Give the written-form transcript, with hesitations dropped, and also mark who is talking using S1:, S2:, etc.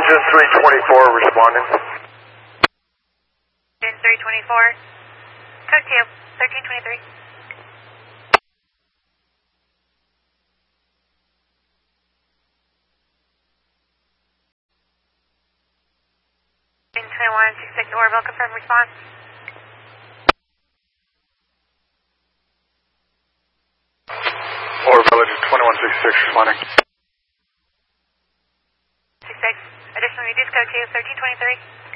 S1: June 324 responding.
S2: June 324. Code 2, 1323. June 2166 Orville, confirm response.
S1: Orville, 2166 responding.
S2: 66. Additionally, reduce code 2, 1323.